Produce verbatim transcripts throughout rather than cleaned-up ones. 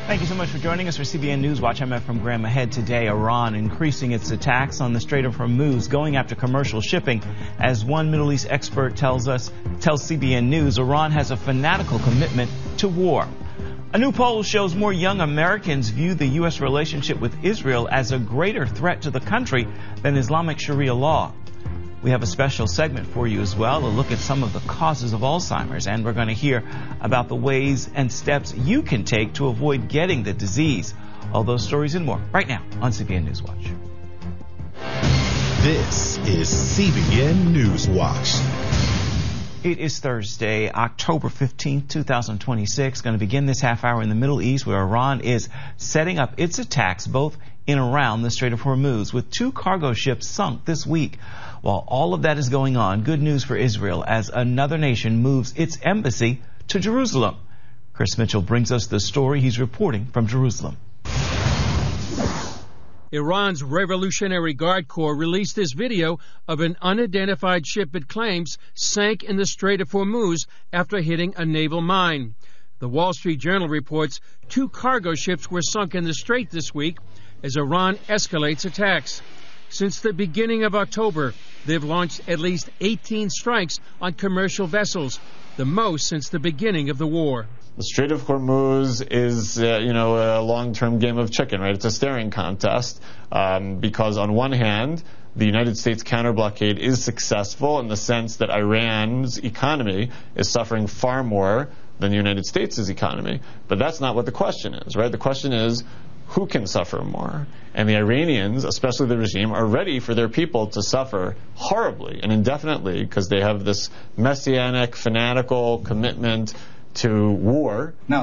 Thank you so much for joining us for C B N News Watch. I'm Efrem Graham. Ahead today, Iran increasing its attacks on the Strait of Hormuz, going after commercial shipping. As one Middle East expert tells us, tells C B N News, Iran has a fanatical commitment to war. A new poll shows more young Americans view the U S relationship with Israel as a greater threat to the country than Islamic Sharia law. We have a special segment for you as well, a look at some of the causes of Alzheimer's, and we're going to hear about the ways and steps you can take to avoid getting the disease. All those stories and more right now on C B N News Watch. This is C B N News Watch. It is Thursday, October fifteenth, two thousand twenty-six. Going to begin this half hour in the Middle East, where Iran is setting up its attacks both in and around the Strait of Hormuz, with two cargo ships sunk this week. While all of that is going on, good news for Israel as another nation moves its embassy to Jerusalem. Chris Mitchell brings us the story. He's reporting from Jerusalem. Iran's Revolutionary Guard Corps released this video of an unidentified ship it claims sank in the Strait of Hormuz after hitting a naval mine. The Wall Street Journal reports two cargo ships were sunk in the strait this week as Iran escalates attacks. Since the beginning of October, they've launched at least eighteen strikes on commercial vessels, the most since the beginning of the war. The Strait of Hormuz is, uh, you know, a long-term game of chicken, right? It's a staring contest um, because on one hand, the United States counter-blockade is successful in the sense that Iran's economy is suffering far more than the United States' economy. But that's not what the question is, right? The question is, who can suffer more? And the Iranians, especially the regime, are ready for their people to suffer horribly and indefinitely because they have this messianic, fanatical commitment to war. No.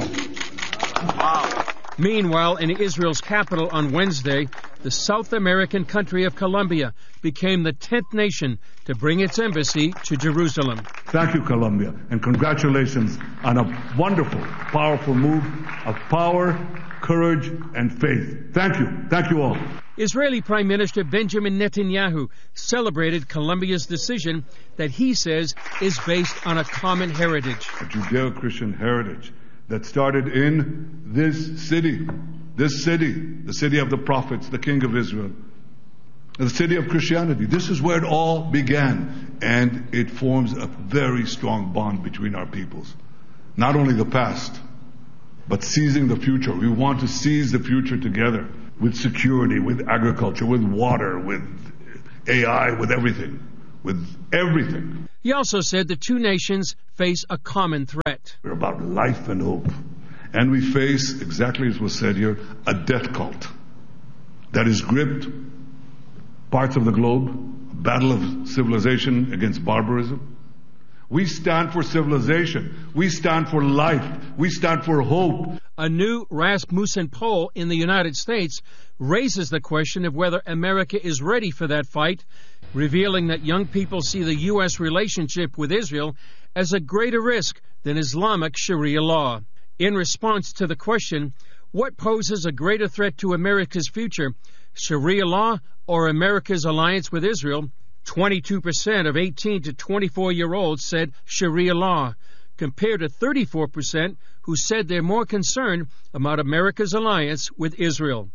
Wow. Meanwhile, in Israel's capital on Wednesday, the South American country of Colombia became the tenth nation to bring its embassy to Jerusalem. Thank you, Colombia, and congratulations on a wonderful, powerful move of power, courage, and faith. Thank you. Thank you all. Israeli Prime Minister Benjamin Netanyahu celebrated Colombia's decision that he says is based on a common heritage. A Judeo-Christian heritage that started in this city, this city, the city of the prophets, the King of Israel, the city of Christianity. This is where it all began, and it forms a very strong bond between our peoples. Not only the past, but seizing the future. We want to seize the future together with security, with agriculture, with water, with A I, with everything, with everything. He also said the two nations face a common threat. We're about life and hope. And we face, exactly as was said here, a death cult that has gripped parts of the globe, a battle of civilization against barbarism. We stand for civilization. We stand for life. We stand for hope. A new Rasmussen poll in the United States raises the question of whether America is ready for that fight, revealing that young people see the U S relationship with Israel as a greater risk than Islamic Sharia law. In response to the question, what poses a greater threat to America's future, Sharia law or America's alliance with Israel? twenty-two percent of eighteen to twenty-four-year-olds said Sharia law, compared to thirty-four percent who said they're more concerned about America's alliance with Israel.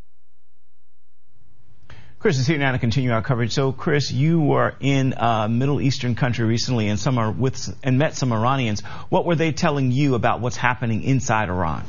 Chris is here now to continue our coverage. So, Chris, you were in a Middle Eastern country recently and some are with and met some Iranians. What were they telling you about what's happening inside Iran?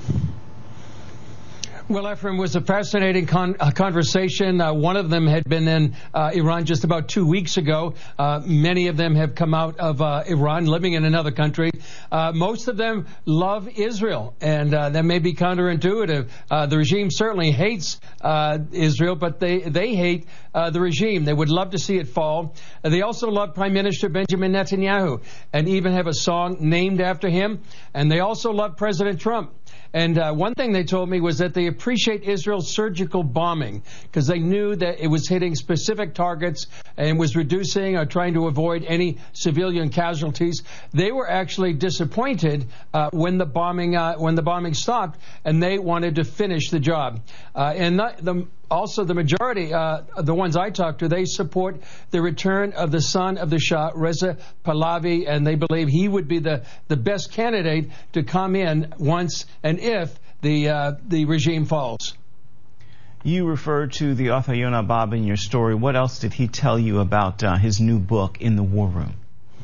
Well, Efrem, was a fascinating con- uh, conversation. Uh, one of them had been in uh, Iran just about two weeks ago. Uh, many of them have come out of uh, Iran, living in another country. Uh, most of them love Israel, and uh, that may be counterintuitive. Uh, the regime certainly hates uh, Israel, but they, they hate uh, the regime. They would love to see it fall. Uh, they also love Prime Minister Benjamin Netanyahu and even have a song named after him. And they also love President Trump. And uh, one thing they told me was that they appreciate Israel's surgical bombing because they knew that it was hitting specific targets and was reducing or trying to avoid any civilian casualties. They were actually disappointed uh, when the bombing uh, when the bombing stopped, and they wanted to finish the job. Uh, and the, the Also, the majority, uh, the ones I talked to, they support the return of the son of the Shah, Reza Pahlavi, and they believe he would be the, the best candidate to come in once and if the uh, the regime falls. You referred to the author Yonah Bob in your story. What else did he tell you about uh, his new book, In the War Room?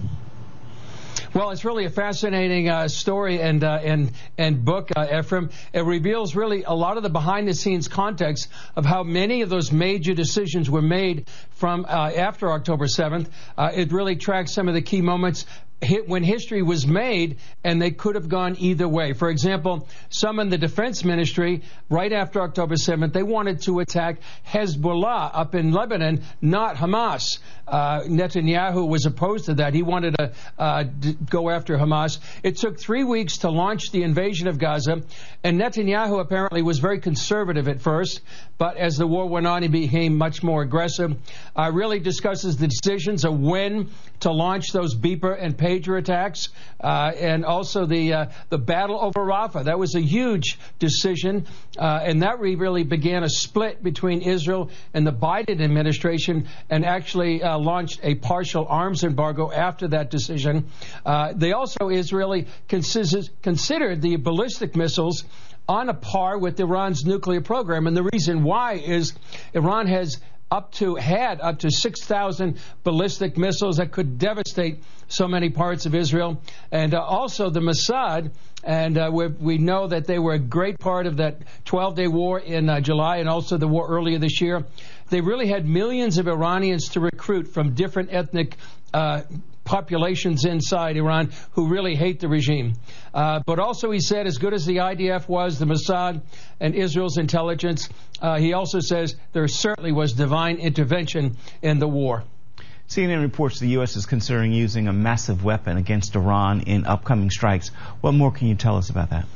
Well, it's really a fascinating uh, story and uh, and and book, uh, Ephraim. It reveals really a lot of the behind-the-scenes context of how many of those major decisions were made from uh, after October seventh. Uh, it really tracks some of the key moments when history was made, and they could have gone either way. For example, some in the defense ministry, right after October seventh, they wanted to attack Hezbollah up in Lebanon, not Hamas. Uh, Netanyahu was opposed to that. He wanted to uh, d- go after Hamas. It took three weeks to launch the invasion of Gaza, and Netanyahu apparently was very conservative at first, but as the war went on, he became much more aggressive. Uh, really discusses the decisions of when to launch those beeper and pager attacks, uh, and also the uh, the battle over Rafah. That was a huge decision, uh, and that really began a split between Israel and the Biden administration, and actually uh, launched a partial arms embargo after that decision. Uh, they also, Israeli considers, considered the ballistic missiles on a par with Iran's nuclear program, and the reason why is Iran has up to had up to six thousand ballistic missiles that could devastate so many parts of Israel. And uh, also the Mossad, and uh, we, we know that they were a great part of that twelve-day war in uh, July, and also the war earlier this year. They really had millions of Iranians to recruit from different ethnic uh populations inside Iran who really hate the regime. Uh, but also, he said, as good as the I D F was, the Mossad, and Israel's intelligence, uh, he also says there certainly was divine intervention in the war. C N N reports the U S is considering using a massive weapon against Iran in upcoming strikes. What more can you tell us about that?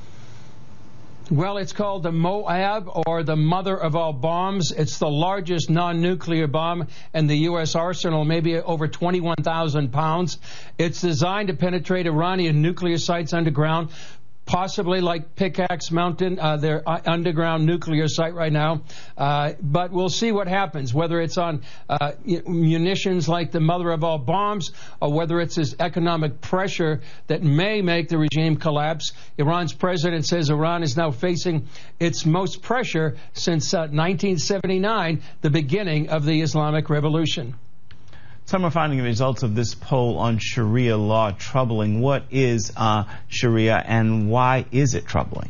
Well, it's called the Moab, or the mother of all bombs. It's the largest non-nuclear bomb in the U S arsenal, maybe over twenty-one thousand pounds. It's designed to penetrate Iranian nuclear sites underground, possibly like Pickaxe Mountain, uh, their underground nuclear site right now. Uh, but we'll see what happens, whether it's on uh, munitions like the mother of all bombs, or whether it's this economic pressure that may make the regime collapse. Iran's president says Iran is now facing its most pressure since uh, nineteen seventy-nine, the beginning of the Islamic Revolution. Some are finding the results of this poll on Sharia law troubling. What is uh, Sharia, and why is it troubling?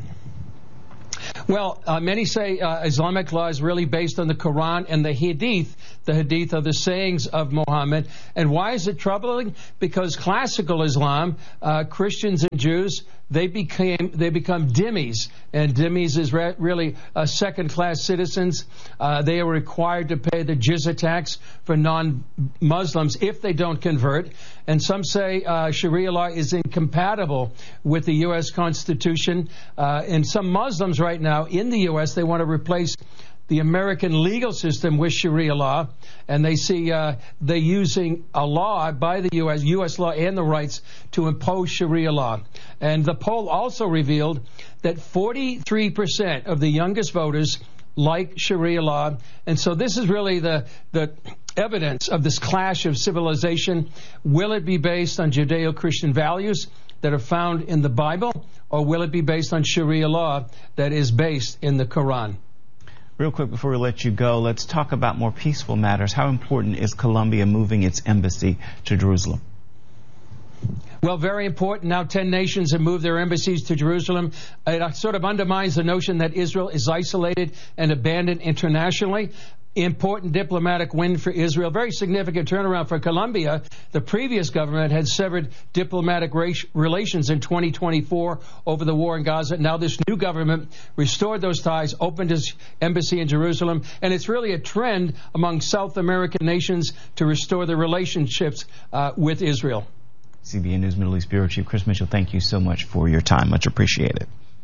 Well, uh, many say uh, Islamic law is really based on the Quran and the Hadith, the Hadith are the sayings of Muhammad. And why is it troubling? Because classical Islam, uh, Christians and Jews, they became they become dhimmis, and dhimmis is re- really uh, second-class citizens. Uh, they are required to pay the jizya tax for non-Muslims if they don't convert. And some say uh, Sharia law is incompatible with the U S Constitution. Uh, and some Muslims right now in the U S, they want to replace the American legal system with Sharia law, and they see uh, they using a law by the U S, U S law and the rights to impose Sharia law. And the poll also revealed that forty-three percent of the youngest voters like Sharia law. And so this is really the, the evidence of this clash of civilization. Will it be based on Judeo-Christian values that are found in the Bible, or will it be based on Sharia law that is based in the Quran? Real quick before we let you go, let's talk about more peaceful matters. How important is Colombia moving its embassy to Jerusalem? Well, very important. Now ten nations have moved their embassies to Jerusalem. It sort of undermines the notion that Israel is isolated and abandoned internationally. Important diplomatic win for Israel. Very significant turnaround for Colombia. The previous government had severed diplomatic relations in twenty twenty-four over the war in Gaza. Now this new government restored those ties, opened its embassy in Jerusalem, and it's really a trend among South American nations to restore their relationships uh, with Israel. C B N News Middle East Bureau Chief Chris Mitchell, thank you so much for your time. Much appreciated.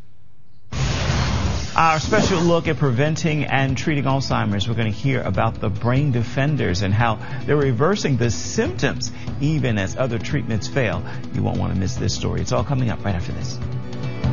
Our special look at preventing and treating Alzheimer's. We're going to hear about the brain defenders and how they're reversing the symptoms even as other treatments fail. You won't want to miss this story. It's all coming up right after this.